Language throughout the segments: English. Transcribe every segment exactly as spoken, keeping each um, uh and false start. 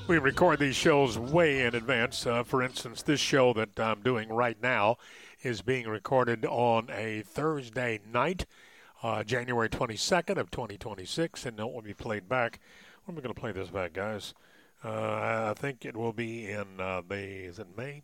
We record these shows way in advance. Uh, for instance, this show that I'm doing right now is being recorded on a Thursday night, uh, January twenty-second of twenty twenty-six, and it will be played back. When are we going to play this back, guys? Uh, I think it will be in uh, the, is it May?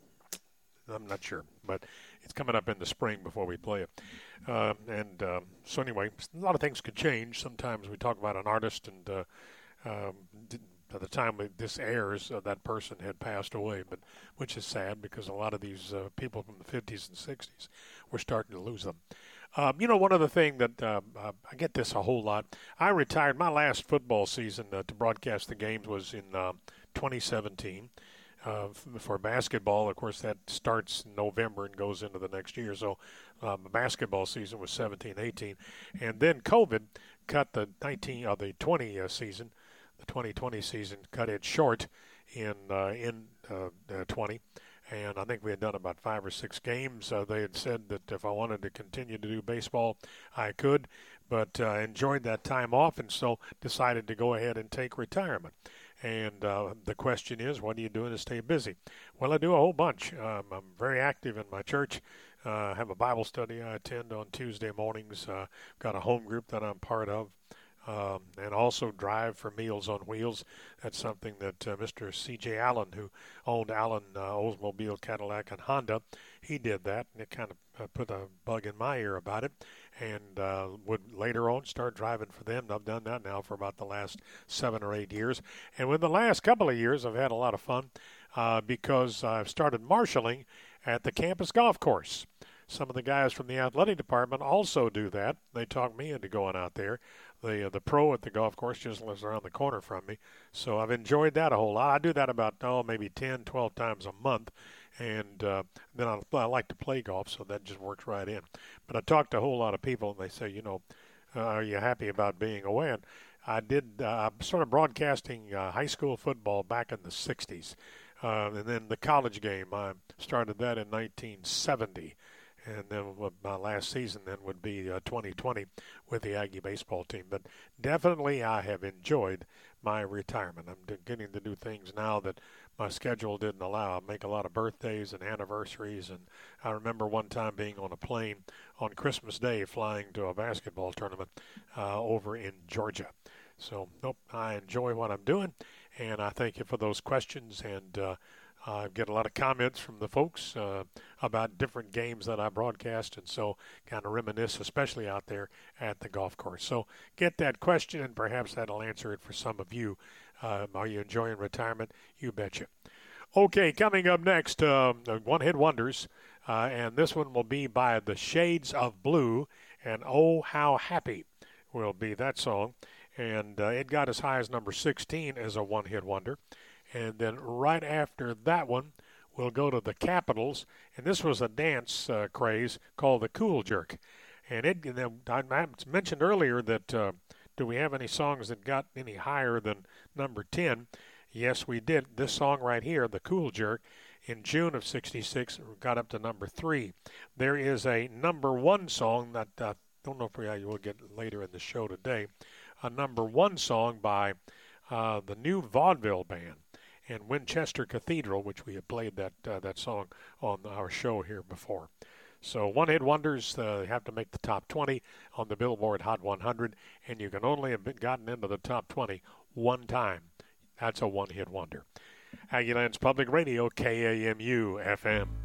I'm not sure, but it's coming up in the spring before we play it. Uh, and uh, so anyway, a lot of things could change. Sometimes we talk about an artist, and uh, um, by the time this airs, uh, that person had passed away, but which is sad because a lot of these uh, people from the fifties and sixties, we're starting to lose them. Um, you know, one other thing that uh, uh, I get this a whole lot. I retired. My last football season uh, to broadcast the games was in uh, twenty seventeen. Uh, for basketball, of course, that starts in November and goes into the next year. So um, the basketball season was seventeen eighteen. And then COVID cut the nineteen, uh, the twenty uh, season, the twenty twenty season, cut it short in uh, in uh, uh, twenty. And I think we had done about five or six games. Uh, they had said that if I wanted to continue to do baseball, I could, but uh, enjoyed that time off, and so decided to go ahead and take retirement. And uh, the question is, what are you doing to stay busy? Well, I do a whole bunch. Um, I'm very active in my church. Uh, I have a Bible study I attend on Tuesday mornings. Uh, got a home group that I'm part of. Um, and also drive for Meals on Wheels. That's something that uh, Mister C J Allen, who owned Allen uh, Oldsmobile, Cadillac, and Honda, he did that, and it kind of uh, put a bug in my ear about it, and uh, would later on start driving for them. I've done that now for about the last seven or eight years. And with the last couple of years, I've had a lot of fun uh, because I've started marshaling at the campus golf course. Some of the guys from the athletic department also do that. They talk me into going out there. The uh, the pro at the golf course just lives around the corner from me. So I've enjoyed that a whole lot. I do that about, oh, maybe ten, twelve times a month. And uh, then I, I like to play golf, so that just works right in. But I talk to a whole lot of people, and they say, you know, uh, are you happy about being away? And I did, uh, I started broadcasting uh, high school football back in the sixties. Uh, and then the college game, I started that in nineteen seventy. And then my last season then would be uh, twenty twenty with the Aggie baseball team. But definitely I have enjoyed my retirement. I'm getting to do things now that my schedule didn't allow. I make a lot of birthdays and anniversaries. And I remember one time being on a plane on Christmas Day flying to a basketball tournament uh, over in Georgia. So, nope, I enjoy what I'm doing. And I thank you for those questions. And uh, I get a lot of comments from the folks uh, about different games that I broadcast, and so kind of reminisce, especially out there at the golf course. So get that question, and perhaps that'll answer it for some of you. Uh, are you enjoying retirement? You betcha. Okay, coming up next, uh, One Hit Wonders, uh, and this one will be by the Shades of Blue, and Oh, How Happy will be that song. And uh, it got as high as number sixteen as a one-hit wonder. And then right after that one, we'll go to the Capitals. And this was a dance uh, craze called the Cool Jerk. And it, and I mentioned earlier that uh, do we have any songs that got any higher than number ten? Yes, we did. This song right here, the Cool Jerk, in June of sixty-six, got up to number three. There is a number one song that I uh, don't know if we will get later in the show today, a number one song by uh, the New Vaudeville Band and Winchester Cathedral, which we have played that uh, that song on our show here before. So one-hit wonders uh, have to make the top twenty on the Billboard Hot one hundred, and you can only have been gotten into the top twenty one time. That's a one-hit wonder. Aggieland's Public Radio, K A M U F M.